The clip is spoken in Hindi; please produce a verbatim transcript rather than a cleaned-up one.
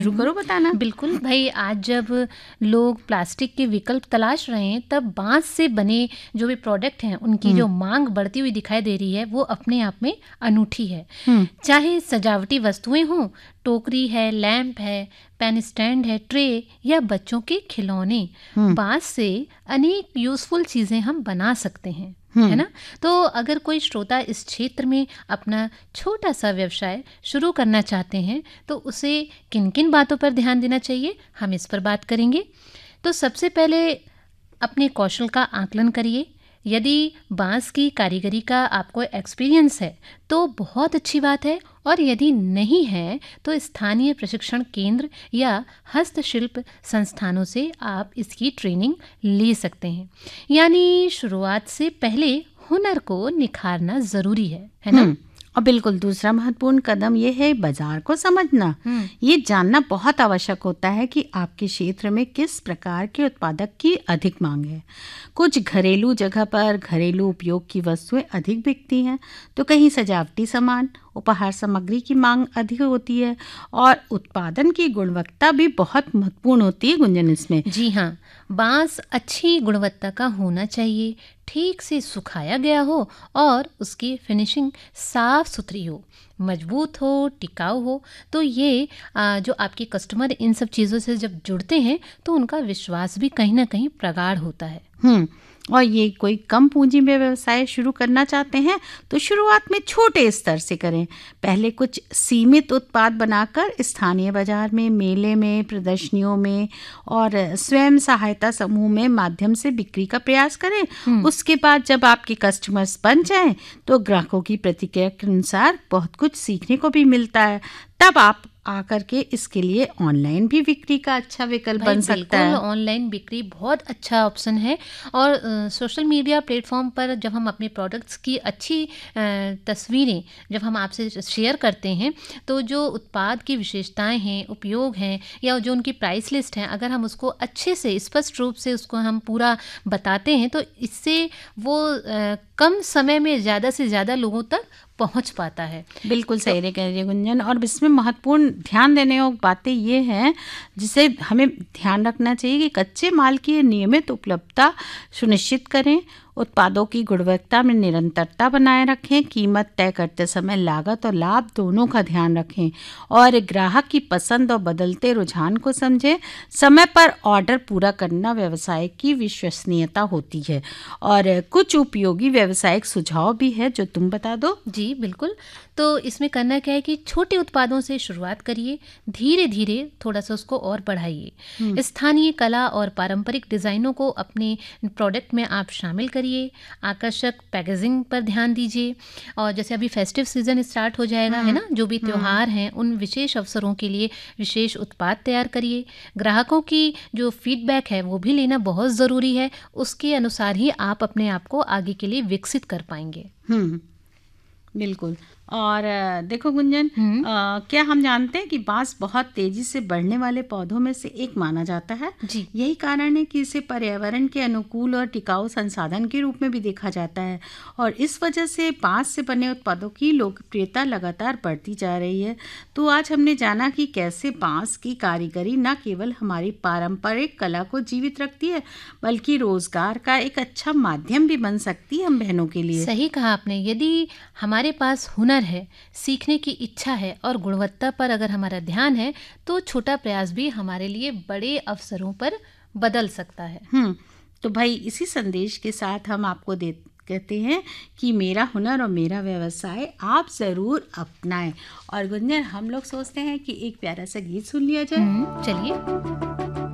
शुरू करो बताना। बिल्कुल भाई, आज जब लोग प्लास्टिक के विकल्प तलाश रहे हैं, तब बांस से बने जो भी प्रोडक्ट हैं उनकी जो मांग बढ़ती हुई दिखाई दे रही है, वो अपने आप में अनूठी है। हम्म चाहे सजावटी वस्तुएं हों, टोकरी है, लैंप है, पेन स्टैंड है, ट्रे या बच्चों के खिलौने, बांस से अनेक यूजफुल चीजें हम बना सकते हैं, है ना। तो अगर कोई श्रोता इस क्षेत्र में अपना छोटा सा व्यवसाय शुरू करना चाहते हैं, तो उसे किन किन बातों पर ध्यान देना चाहिए, हम इस पर बात करेंगे। तो सबसे पहले अपने कौशल का आकलन करिए। यदि बांस की कारीगरी का आपको एक्सपीरियंस है तो बहुत अच्छी बात है, और यदि नहीं है तो स्थानीय प्रशिक्षण केंद्र या हस्तशिल्प संस्थानों से आप इसकी ट्रेनिंग ले सकते हैं। यानी शुरुआत से पहले हुनर को निखारना ज़रूरी है, है ना। और बिल्कुल दूसरा महत्वपूर्ण कदम ये है बाजार को समझना। ये जानना बहुत आवश्यक होता है कि आपके क्षेत्र में किस प्रकार के उत्पादक की अधिक मांग है। कुछ घरेलू जगह पर घरेलू उपयोग की वस्तुएं अधिक बिकती हैं, तो कहीं सजावटी सामान, उपहार सामग्री की मांग अधिक होती है। और उत्पादन की गुणवत्ता भी बहुत महत्वपूर्ण होती है गुंजन इसमें। जी हाँ, बांस अच्छी गुणवत्ता का होना चाहिए, ठीक से सुखाया गया हो और उसकी फिनिशिंग साफ सुथरी हो, मजबूत हो, टिकाऊ हो। तो ये आ, जो आपके कस्टमर इन सब चीज़ों से जब जुड़ते हैं तो उनका विश्वास भी कहीं ना कहीं प्रगाढ़ होता है। हम्म और ये कोई कम पूंजी में व्यवसाय शुरू करना चाहते हैं तो शुरुआत में छोटे स्तर से करें। पहले कुछ सीमित उत्पाद बनाकर स्थानीय बाजार में, मेले में, प्रदर्शनियों में और स्वयं सहायता समूह में माध्यम से बिक्री का प्रयास करें। उसके बाद जब आपके कस्टमर्स बन जाएं तो ग्राहकों की प्रतिक्रिया के अनुसार बहुत कुछ सीखने को भी मिलता है। तब आप आकर के इसके लिए ऑनलाइन भी बिक्री का अच्छा विकल्प बन सकता है। ऑनलाइन बिक्री बहुत अच्छा ऑप्शन है। और सोशल मीडिया प्लेटफॉर्म पर जब हम अपने प्रोडक्ट्स की अच्छी तस्वीरें जब हम आपसे शेयर करते हैं, तो जो उत्पाद की विशेषताएं हैं, उपयोग हैं, या जो उनकी प्राइस लिस्ट है, अगर हम उसको अच्छे से स्पष्ट रूप से उसको हम पूरा बताते हैं, तो इससे वो आ, कम समय में ज़्यादा से ज़्यादा लोगों तक पहुंच पाता है। बिल्कुल सही रे कह रही है गुंजन। और इसमें महत्वपूर्ण ध्यान देने योग्य बातें ये हैं जिसे हमें ध्यान रखना चाहिए कि कच्चे माल की नियमित उपलब्धता सुनिश्चित करें, उत्पादों की गुणवत्ता में निरंतरता बनाए रखें, कीमत तय करते समय लागत और लाभ दोनों का ध्यान रखें, और ग्राहक की पसंद और बदलते रुझान को समझें। समय पर ऑर्डर पूरा करना व्यवसाय की विश्वसनीयता होती है। और कुछ उपयोगी व्यावसायिक सुझाव भी है जो तुम बता दो। जी बिल्कुल। तो इसमें करना क्या है कि छोटे उत्पादों से शुरुआत करिए, धीरे धीरे थोड़ा सा उसको और बढ़ाइए। स्थानीय कला और पारंपरिक डिज़ाइनों को अपने प्रोडक्ट में आप शामिल करिए। आकर्षक पैकेजिंग पर ध्यान दीजिए। और जैसे अभी फेस्टिव सीजन स्टार्ट हो जाएगा, है ना, जो भी त्योहार हैं उन विशेष अवसरों के लिए विशेष उत्पाद तैयार करिए। ग्राहकों की जो फीडबैक है वो भी लेना बहुत ज़रूरी है, उसके अनुसार ही आप अपने आप को आगे के लिए विकसित कर पाएंगे। हम्म बिल्कुल। और देखो गुंजन, आ, क्या हम जानते हैं कि बांस बहुत तेजी से बढ़ने वाले पौधों में से एक माना जाता है। जी। यही कारण है कि इसे पर्यावरण के अनुकूल और टिकाऊ संसाधन के रूप में भी देखा जाता है, और इस वजह से बांस से बने उत्पादों की लोकप्रियता लगातार बढ़ती जा रही है। तो आज हमने जाना कि कैसे बांस की कारीगरी न केवल हमारी पारंपरिक कला को जीवित रखती है, बल्कि रोजगार का एक अच्छा माध्यम भी बन सकती है हम बहनों के लिए। सही कहा आपने। यदि हमारे पास हुनर है, सीखने की इच्छा है और गुणवत्ता पर अगर हमारा ध्यान है, तो छोटा प्रयास भी हमारे लिए बड़े अवसरों पर बदल सकता है। हम्म तो भाई इसी संदेश के साथ हम आपको दे कहते हैं कि मेरा हुनर और मेरा व्यवसाय आप जरूर अपनाएं। और गुंजन, हम लोग सोचते हैं कि एक प्यारा सा गीत सुन लिया जाए। चलिए।